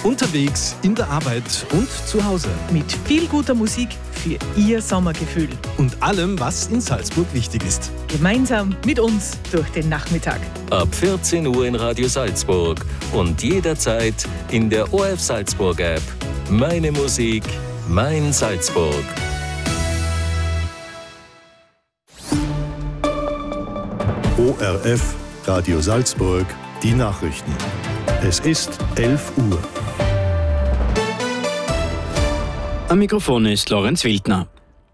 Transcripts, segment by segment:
Unterwegs, in der Arbeit und zu Hause. Mit viel guter Musik für Ihr Sommergefühl. Und allem, was in Salzburg wichtig ist. Gemeinsam mit uns durch den Nachmittag. Ab 14 Uhr in Radio Salzburg und jederzeit in der ORF Salzburg App. Meine Musik, mein Salzburg. ORF Radio Salzburg, die Nachrichten. Es ist 11 Uhr. Am Mikrofon ist Lorenz Wildner.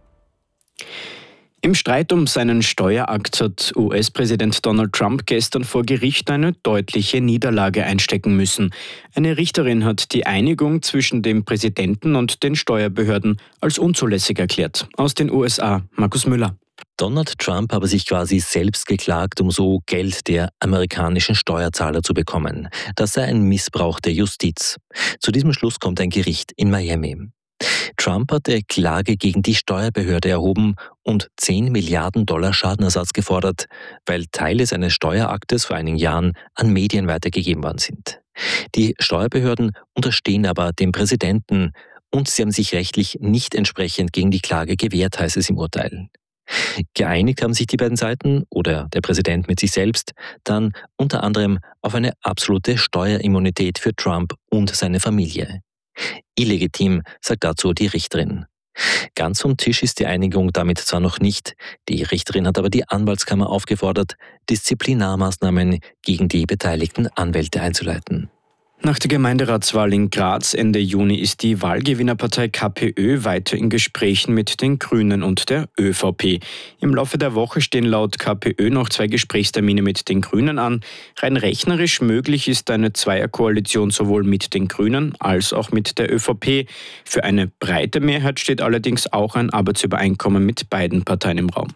Im Streit um seinen Steuerakt hat US-Präsident Donald Trump gestern vor Gericht eine deutliche Niederlage einstecken müssen. Eine Richterin hat die Einigung zwischen dem Präsidenten und den Steuerbehörden als unzulässig erklärt. Aus den USA, Markus Müller. Donald Trump habe sich quasi selbst geklagt, um so Geld der amerikanischen Steuerzahler zu bekommen. Das sei ein Missbrauch der Justiz. Zu diesem Schluss kommt ein Gericht in Miami. Trump hatte Klage gegen die Steuerbehörde erhoben und $10 Milliarden Schadenersatz gefordert, weil Teile seines Steueraktes vor einigen Jahren an Medien weitergegeben worden sind. Die Steuerbehörden unterstehen aber dem Präsidenten und sie haben sich rechtlich nicht entsprechend gegen die Klage gewehrt, heißt es im Urteil. Geeinigt haben sich die beiden Seiten oder der Präsident mit sich selbst dann unter anderem auf eine absolute Steuerimmunität für Trump und seine Familie. Illegitim, sagt dazu die Richterin. Ganz vom Tisch ist die Einigung damit zwar noch nicht, die Richterin hat aber die Anwaltskammer aufgefordert, Disziplinarmaßnahmen gegen die beteiligten Anwälte einzuleiten. Nach der Gemeinderatswahl in Graz Ende Juni ist die Wahlgewinnerpartei KPÖ weiter in Gesprächen mit den Grünen und der ÖVP. Im Laufe der Woche stehen laut KPÖ noch 2 Gesprächstermine mit den Grünen an. Rein rechnerisch möglich ist eine Zweierkoalition sowohl mit den Grünen als auch mit der ÖVP. Für eine breite Mehrheit steht allerdings auch ein Arbeitsübereinkommen mit beiden Parteien im Raum.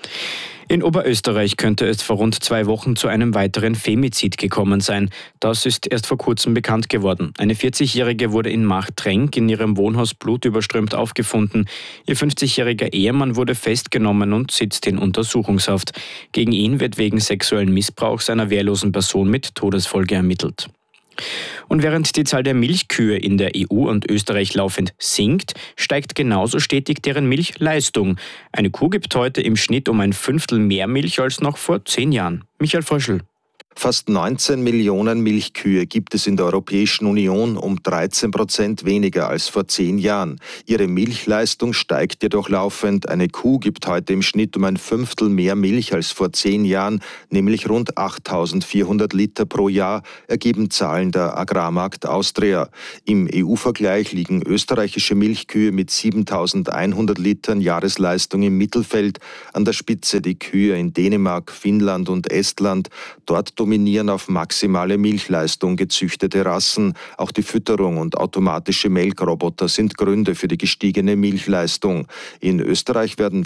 In Oberösterreich könnte es vor rund 2 Wochen zu einem weiteren Femizid gekommen sein. Das ist erst vor kurzem bekannt geworden. Eine 40-Jährige wurde in Marktrenk in ihrem Wohnhaus blutüberströmt aufgefunden. Ihr 50-jähriger Ehemann wurde festgenommen und sitzt in Untersuchungshaft. Gegen ihn wird wegen sexuellen Missbrauchs einer wehrlosen Person mit Todesfolge ermittelt. Und während die Zahl der Milchkühe in der EU und Österreich laufend sinkt, steigt genauso stetig deren Milchleistung. Eine Kuh gibt heute im Schnitt um 1/5 mehr Milch als noch vor 10 Jahren. Michael Fröschl. Fast 19 Millionen Milchkühe gibt es in der Europäischen Union, um 13% weniger als vor 10 Jahren. Ihre Milchleistung steigt jedoch laufend. Eine Kuh gibt heute im Schnitt um 1/5 mehr Milch als vor 10 Jahren, nämlich rund 8.400 Liter pro Jahr, ergeben Zahlen der Agrarmarkt Austria. Im EU-Vergleich liegen österreichische Milchkühe mit 7.100 Litern Jahresleistung im Mittelfeld. An der Spitze die Kühe in Dänemark, Finnland und Estland. Dort dominieren auf maximale Milchleistung gezüchtete Rassen. Auch die Fütterung und automatische Melkroboter sind Gründe für die gestiegene Milchleistung. In Österreich werden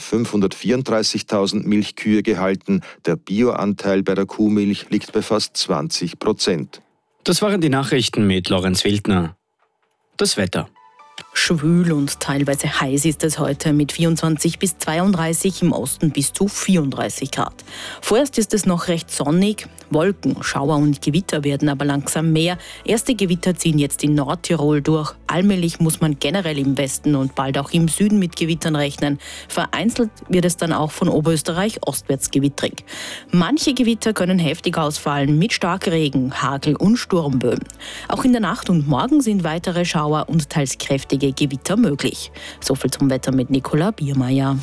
534.000 Milchkühe gehalten. Der Bioanteil bei der Kuhmilch liegt bei fast 20%. Das waren die Nachrichten mit Lorenz Wildner. Das Wetter. Schwül und teilweise heiß ist es heute mit 24 bis 32, im Osten bis zu 34 Grad. Vorerst ist es noch recht sonnig. Wolken, Schauer und Gewitter werden aber langsam mehr. Erste Gewitter ziehen jetzt in Nordtirol durch. Allmählich muss man generell im Westen und bald auch im Süden mit Gewittern rechnen. Vereinzelt wird es dann auch von Oberösterreich ostwärts gewittrig. Manche Gewitter können heftig ausfallen mit Starkregen, Hagel und Sturmböen. Auch in der Nacht und morgen sind weitere Schauer und teils kräftige Gewitter möglich. Soviel zum Wetter mit Nicola Biermeier.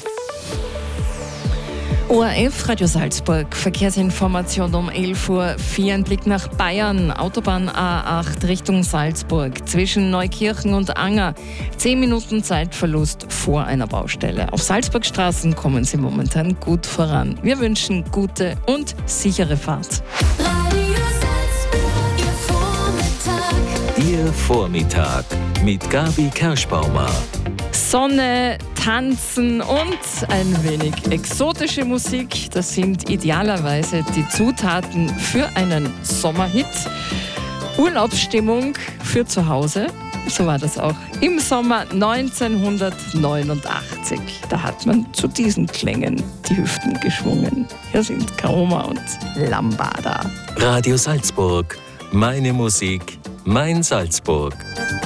ORF Radio Salzburg, Verkehrsinformation um 11:04 Uhr. Ein Blick nach Bayern, Autobahn A8 Richtung Salzburg, zwischen Neukirchen und Anger. 10 Minuten Zeitverlust vor einer Baustelle. Auf Salzburgstraßen kommen Sie momentan gut voran. Wir wünschen gute und sichere Fahrt. Radio Salzburg, Ihr Vormittag mit Gabi Kerschbaumer. Sonne, Tanzen und ein wenig exotische Musik. Das sind idealerweise die Zutaten für einen Sommerhit. Urlaubsstimmung für zu Hause. So war das auch im Sommer 1989. Da hat man zu diesen Klängen die Hüften geschwungen. Hier sind Karoma und Lambada. Radio Salzburg, meine Musik, Mein Salzburg.